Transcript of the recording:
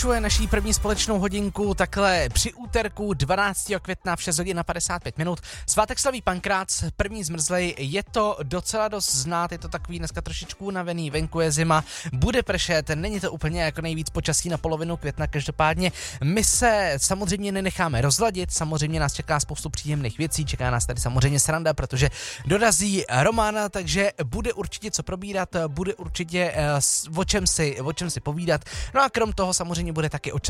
Čuje naší první společnou hodinku takhle při úterku 12. května v 6 hodin a 55 minut. Svátek slaví Pankrác, první zmrzlej, je to docela dost znát, je to takový dneska trošičku unavený, venku je zima, bude pršet, není to úplně jako nejvíc počasí na polovinu května, každopádně my se samozřejmě nenecháme rozladit, samozřejmě nás čeká spoustu příjemných věcí, čeká nás tady samozřejmě sranda, protože dorazí Romana, takže bude určitě co probírat, bude určitě o čem si povídat, no a krom toho samozřejmě bude taky